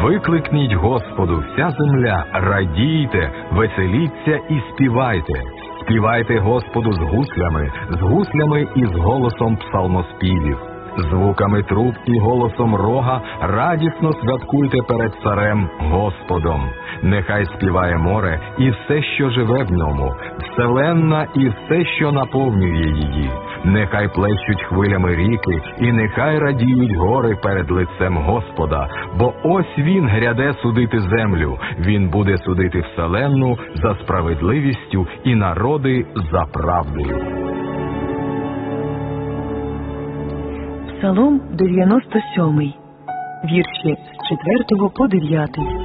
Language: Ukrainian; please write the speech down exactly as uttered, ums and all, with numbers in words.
Викликніть Господу вся земля, радійте, веселіться і співайте. Співайте Господу з гуслями, з гуслями і з голосом псалмоспівів. Звуками труб і голосом рога радісно святкуйте перед царем Господом. Нехай співає море і все, що живе в ньому, вселенна і все, що наповнює її. Нехай плещуть хвилями ріки, і нехай радіють гори перед лицем Господа, бо ось Він гряде судити землю, Він буде судити вселенну за справедливістю і народи за правдою. Псалом дев'яносто сьомий, вірші з четвертого по дев'ятий.